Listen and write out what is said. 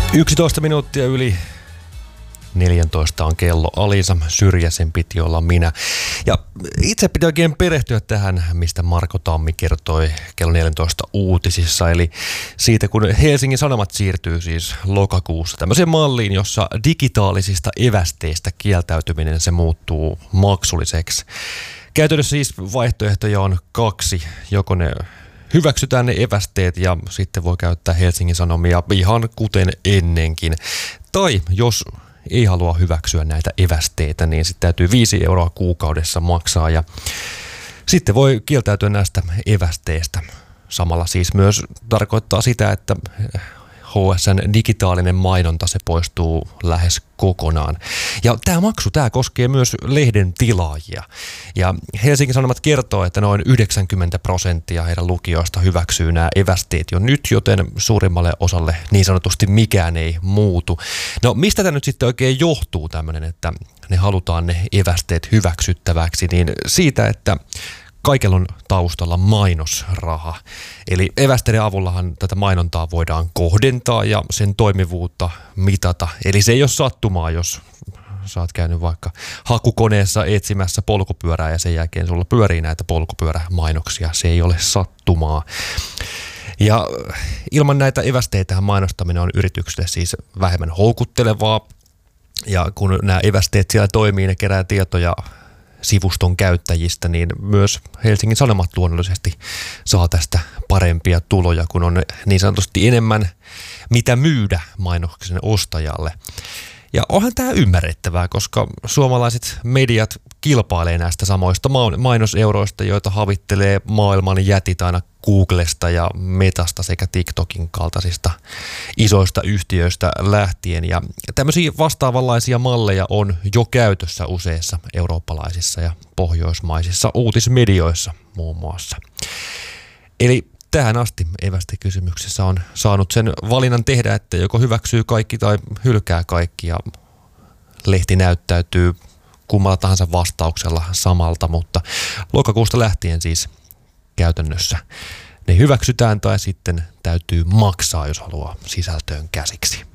11 minuuttia yli 14 on kello. Alisa Syrjäsen piti olla minä. Ja itse piti oikein perehtyä tähän, mistä Marko Tammi kertoi kello 14 uutisissa. Eli siitä, kun Helsingin Sanomat siirtyy siis lokakuussa tämmöiseen malliin, jossa digitaalisista evästeistä kieltäytyminen se muuttuu maksulliseksi. Käytännössä siis vaihtoehtoja on kaksi. Joko ne hyväksytään ne evästeet ja sitten voi käyttää Helsingin Sanomia ihan kuten ennenkin. Tai jos ei halua hyväksyä näitä evästeitä, niin sitten täytyy 5 euroa kuukaudessa maksaa ja sitten voi kieltäytyä näistä evästeistä. Samalla siis myös tarkoittaa sitä, että HSN digitaalinen mainonta se poistuu lähes kokonaan. Ja tämä maksu, tämä koskee myös lehden tilaajia. Ja Helsingin Sanomat kertoo, että noin 90% heidän lukijoista hyväksyy nämä evästeet jo nyt, joten suurimmalle osalle niin sanotusti mikään ei muutu. No mistä tämä nyt sitten oikein johtuu tämmöinen, että ne halutaan ne evästeet hyväksyttäväksi, niin siitä, että kaikella on taustalla mainosraha. Eli evästeiden avullahan tätä mainontaa voidaan kohdentaa ja sen toimivuutta mitata. Eli se ei ole sattumaa, jos sä oot käynyt vaikka hakukoneessa etsimässä polkupyörää ja sen jälkeen sulla pyörii näitä polkupyörämainoksia. Se ei ole sattumaa. Ja ilman näitä evästeitähän mainostaminen on yrityksille siis vähemmän houkuttelevaa. Ja kun nämä evästeet siellä toimii, ne kerää tietoja sivuston käyttäjistä, niin myös Helsingin Sanomat luonnollisesti saa tästä parempia tuloja, kun on niin sanotusti enemmän mitä myydä mainoksen ostajalle. Ja onhan tämä ymmärrettävää, koska suomalaiset mediat kilpailee näistä samoista mainoseuroista, joita havittelee maailman jätit aina Googlesta ja Metasta sekä TikTokin kaltaisista isoista yhtiöistä lähtien. Ja tämmöisiä vastaavanlaisia malleja on jo käytössä useissa eurooppalaisissa ja pohjoismaisissa uutismedioissa muun muassa. Eli tähän asti evästekysymyksessä on saanut sen valinnan tehdä, että joko hyväksyy kaikki tai hylkää kaikki ja lehti näyttäytyy kummalla tahansa vastauksella samalta, mutta lokakuusta lähtien siis käytännössä ne hyväksytään tai sitten täytyy maksaa, jos haluaa sisältöön käsiksi.